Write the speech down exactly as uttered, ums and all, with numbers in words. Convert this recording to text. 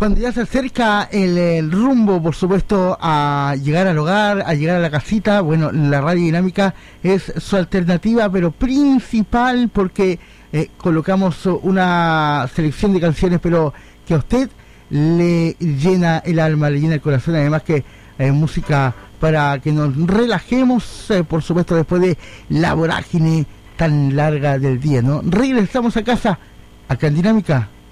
cuando ya se acerca el, el rumbo, por supuesto, a llegar al hogar, a llegar a la casita, bueno, la radio dinámica es su alternativa, pero principal, porque eh, colocamos una selección de canciones, pero que a usted le llena el alma, le llena el corazón, además que eh, música para que nos relajemos, eh, por supuesto, después de la vorágine tan larga del día, ¿no? Regresamos a casa, acá en Dinámica